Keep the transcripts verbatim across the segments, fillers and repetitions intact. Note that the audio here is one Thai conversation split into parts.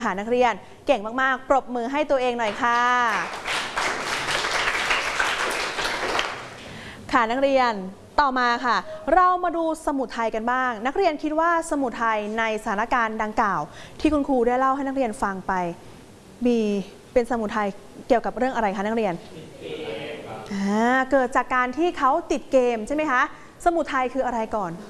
ค่ะนักเรียนเก่งมากๆปรบมือให้ตัวเองหน่อยค่ะค่ะนักเรียนต่อมาค่ะเรามาดูสมุทัยกันบ้างนักเรียนคิดว่าสมุทัยในสถานการณ์ดังกล่าวที่คุณครูได้เล่าให้นักเรียนฟังไปมีเป็นสมุทัยเกี่ยวกับเรื่องอะไรคะนักเรียนเกิดจากการที่เขาติดเกมใช่ไหมคะสมุทัยคืออะไรก่อน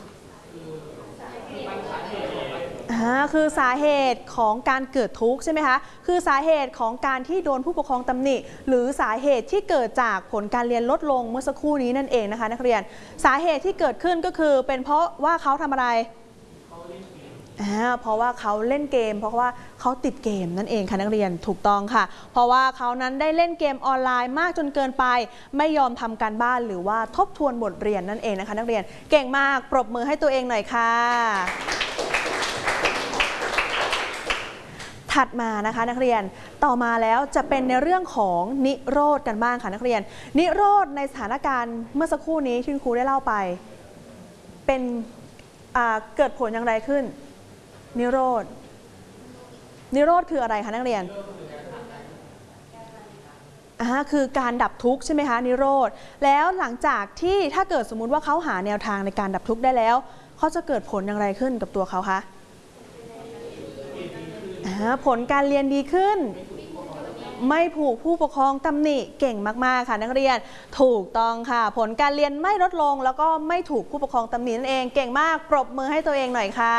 คือสาเหตุของการเกิดทุกข์ใช่ไหมคะคือสาเหตุของการที่โดนผู้ปกครองตำหนิหรือสาเหตุที่เกิดจากผลการเรียนลดลงเมื่อสักครู่นี้นั่นเองนะคะนักเรียนสาเหตุที่เกิดขึ้นก็คือเป็นเพราะว่าเขาทำอะไรเพราะว่าเขาเล่นเกมเพราะว่าเขาติดเกมนั่นเองค่ะนักเรียนถูกต้องค่ะเพราะว่าเขานั้นได้เล่นเกมออนไลน์มากจนเกินไปไม่ยอมทำการบ้านหรือว่าทบทวนบทเรียนนั่นเองนะคะนักเรียนเก่งมากปรบมือให้ตัวเองหน่อยค่ะถัดมานะคะนักเรียนต่อมาแล้วจะเป็นในเรื่องของนิโรธกันบ้างค่ะนักเรียนนิโรธในสถานการณ์เมื่อสักครู่นี้ที่คุณครูได้เล่าไปเป็นเกิดผลอย่างไรขึ้นนิโรธนิโรธคืออะไรคะนักเรียนอ่าคือการดับทุกข์ใช่ไหมคะนิโรธแล้วหลังจากที่ถ้าเกิดสมมุติว่าเขาหาแนวทางในการดับทุกข์ได้แล้วเขาจะเกิดผลอย่างไรขึ้นกับตัวเขาคะผลการเรียนดีขึ้นไม่ถูกผู้ปกครองตำหนิเก่งมากๆค่ะนักเรียนถูกต้องค่ะผลการเรียนไม่ลดลงแล้วก็ไม่ถูกผู้ปกครองตำหนินั่นเองเก่งมากปรบมือให้ตัวเองหน่อยค่ะ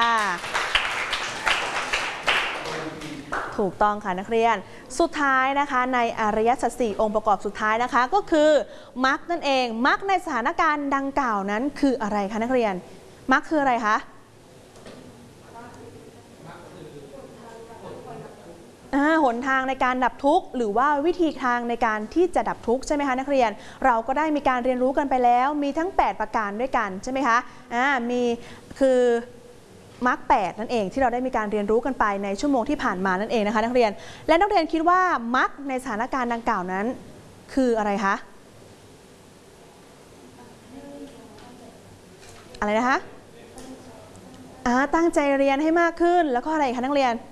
ถูกต้องค่ะนักเรียนสุดท้ายนะคะในอริยสัจสี่องค์ประกอบสุดท้ายนะคะก็คือมรรคนั่นเองมรรคในสถานการณ์ดังกล่าวนั้นคืออะไรคะนักเรียนมรรคคืออะไรคะหนทางในการดับทุกข์หรือว่าวิธีทางในการที่จะดับทุกข์ใช่ไหมคะนักเรียนเราก็ได้มีการเรียนรู้กันไปแล้วมีทั้งแปดประการด้วยกันใช่ไหมคะอ่ามีคือมรรคแปดนั่นเองที่เราได้มีการเรียนรู้กันไปในชั่วโมงที่ผ่านมานั่นเองนะคะนักเรียนและนักเรียนคิดว่ามรรคในสถานการณ์ดังกล่าวนั้นคืออะไรคะอะไรนะคะอ่าตั้งใจเรียนให้มากขึ้นแล้วก็อะไรคะนักเรียน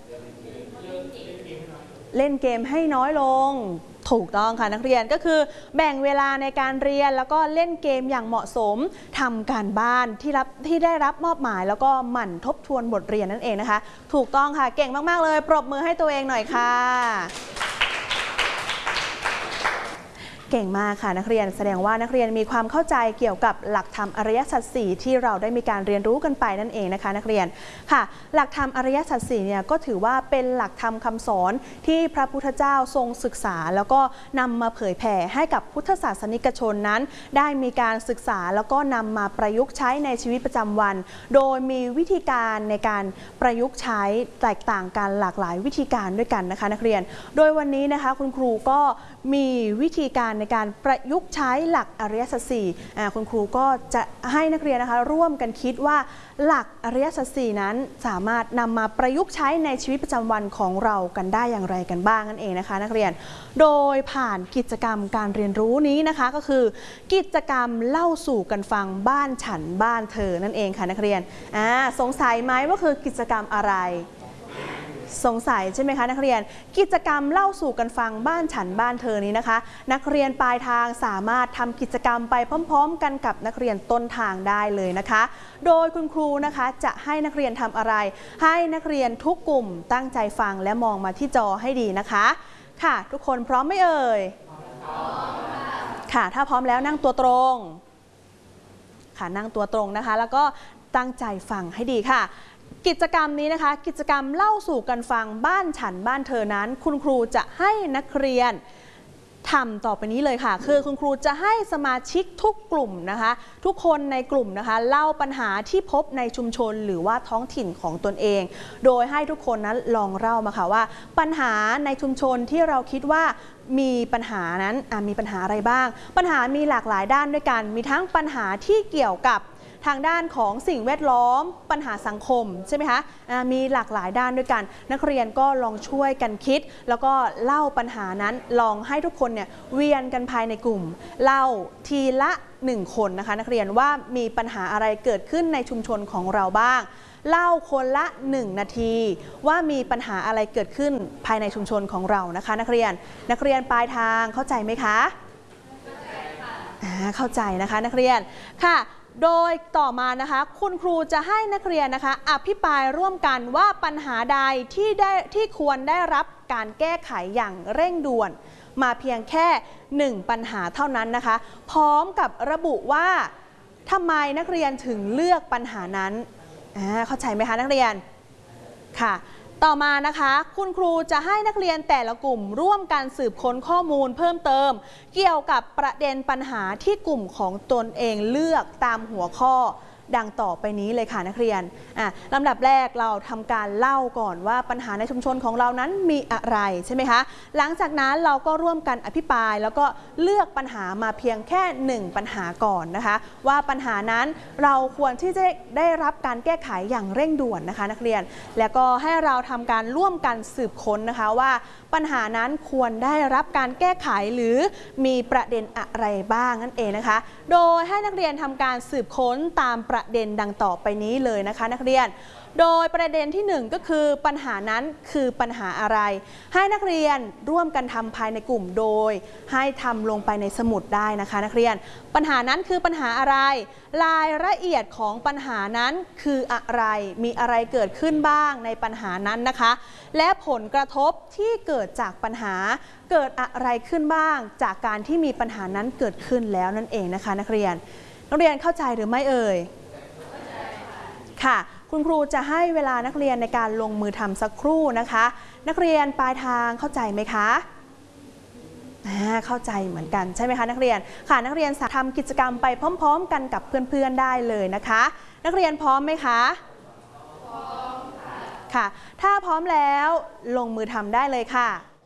เล่นเกมให้น้อยลงถูกต้องค่ะนักเรียนก็คือแบ่งเวลาในการเรียนแล้วก็เล่นเกมอย่างเหมาะสมทำการบ้านที่รับที่ได้รับมอบหมายแล้วก็หมั่นทบทวนบทเรียนนั่นเองนะคะถูกต้องค่ะเก่งมากๆเลยปรบมือให้ตัวเองหน่อยค่ะเก่งมากค่ะนักเรียนแสดงว่านักเรียนมีความเข้าใจเกี่ยวกับหลักธรรมอริยสัจสี่ที่เราได้มีการเรียนรู้กันไปนั่นเองนะคะนักเรียนค่ะหลักธรรมอริยสัจสี่เนี่ยก็ถือว่าเป็นหลักธรรมคำสอนที่พระพุทธเจ้าทรงศึกษาแล้วก็นำมาเผยแผ่ให้กับพุทธศาสนิกชนนั้นได้มีการศึกษาแล้วก็นำมาประยุกต์ใช้ในชีวิตประจำวันโดยมีวิธีการในการประยุกต์ใช้แตกต่างกันหลากหลายวิธีการด้วยกันนะคะนักเรียนโดยวันนี้นะคะคุณครูก็มีวิธีการในการประยุกต์ใช้หลักอริยสัจสี่คุณครูก็จะให้นักเรียนนะคะร่วมกันคิดว่าหลักอริยสัจสี่นั้นสามารถนำมาประยุกต์ใช้ในชีวิตประจำวันของเรากันได้อย่างไรกันบ้างนั่นเองนะคะนักเรียนโดยผ่านกิจกรรมการเรียนรู้นี้นะคะก็คือกิจกรรมเล่าสู่กันฟังบ้านฉันบ้านเธอนั่นเองค่ะนักเรียนอ่าสงสัยไหมว่าคือกิจกรรมอะไรสงสัยใช่ไหมคะนักเรียนกิจกรรมเล่าสู่กันฟังบ้านฉันบ้านเธอนี้นะคะนักเรียนปลายทางสามารถทำกิจกรรมไปพร้อมๆกันกับนักเรียนต้นทางได้เลยนะคะโดยคุณครูนะคะจะให้นักเรียนทำอะไรให้นักเรียนทุกกลุ่มตั้งใจฟังและมองมาที่จอให้ดีนะคะค่ะทุกคนพร้อมไหมเอ่ยค่ะถ้าพร้อมแล้วนั่งตัวตรงค่ะนั่งตัวตรงนะคะแล้วก็ตั้งใจฟังให้ดีค่ะกิจกรรมนี้นะคะกิจกรรมเล่าสู่กันฟังบ้านฉันบ้านเธอนั้นคุณครูจะให้นักเรียนทำต่อไปนี้เลยค่ะคือคุณครูจะให้สมาชิกทุกกลุ่มนะคะทุกคนในกลุ่มนะคะเล่าปัญหาที่พบในชุมชนหรือว่าท้องถิ่นของตนเองโดยให้ทุกคนนั้นลองเล่ามาค่ะว่าปัญหาในชุมชนที่เราคิดว่ามีปัญหานั้นมีปัญหาอะไรบ้างปัญหามีหลากหลายด้านด้วยกันมีทั้งปัญหาที่เกี่ยวกับทางด้านของสิ่งแวดล้อมปัญหาสังคมใช่ไหมคะมีหลากหลายด้านด้วยกันนักเรียนก็ลองช่วยกันคิดแล้วก็เล่าปัญหานั้นลองให้ทุกคนเนี่ยเวียนกันภายในกลุ่มเล่าทีละหนึ่งคนนะคะนักเรียนว่ามีปัญหาอะไรเกิดขึ้นในชุมชนของเราบ้างเล่าคนละหนึ่งนาทีว่ามีปัญหาอะไรเกิดขึ้นภายในชุมชนของเรานะคะนักเรียนนักเรียนปลายทางเข้าใจไหมคะเข้าใจค่ะเข้าใจนะคะนักเรียนค่ะโดยต่อมานะคะคุณครูจะให้นักเรียนนะคะอภิปรายร่วมกันว่าปัญหาใดที่ได้ที่ควรได้รับการแก้ไขอย่างเร่งด่วนมาเพียงแค่หนึ่งปัญหาเท่านั้นนะคะพร้อมกับระบุว่าทำไมนักเรียนถึงเลือกปัญหานั้นเข้าใจไหมคะนักเรียนค่ะต่อมานะคะคุณครูจะให้นักเรียนแต่ละกลุ่มร่วมกันสืบค้นข้อมูลเพิ่มเติมเกี่ยวกับประเด็นปัญหาที่กลุ่มของตนเองเลือกตามหัวข้อดังต่อไปนี้เลยค่ะนักเรียนอ่ะลำดับแรกเราทำการเล่าก่อนว่าปัญหาในชุมชนของเรานั้นมีอะไรใช่ไหมคะหลังจากนั้นเราก็ร่วมกันอภิปรายแล้วก็เลือกปัญหามาเพียงแค่หนึ่งปัญหาก่อนนะคะว่าปัญหานั้นเราควรที่จะได้รับการแก้ไขอย่างเร่งด่วนนะคะนักเรียนแล้วก็ให้เราทำการร่วมกันสืบค้นนะคะว่าปัญหานั้นควรได้รับการแก้ไขหรือมีประเด็นอะไรบ้างนั่นเองนะคะโดยให้นักเรียนทำการสืบค้นตามประเด็นดังต่อไปนี้เลยนะคะนักเรียนโดยประเด็นที่หนึ่งก็คือปัญหานั้นคือปัญหาอะไรให้นักเรียนร่วมกันทำภายในกลุ่มโดยให้ทำลงไปในสมุดได้นะคะนักเรียนปัญหานั้นคือปัญหาอะไรรายละเอียดของปัญหานั้นคืออะไรมีอะไรเกิดขึ้นบ้างในปัญหานั้นนะคะและผลกระทบที่เกิดจากปัญหาเกิดอะไรขึ้นบ้างจากการที่มีปัญหานั้นเกิดขึ้นแล้วนั่นเองนะคะนักเรียนนักเรียนเข้าใจหรือไม่เอ่ยค่ะคุณครูจะให้เวลานักเรียนในการลงมือทำสักครู่นะคะนักเรียนปลายทางเข้าใจไหมคะเข้าใจเหมือนกันใช่ไหมคะนักเรียนค่ะนักเรียนสามารถทำกิจกรรมไปพร้อมๆกันกับเพื่อนๆได้เลยนะคะนักเรียนพร้อมไหมคะพร้อมค่ะค่ะถ้าพร้อมแล้วลงมือทำได้เลยค่ะ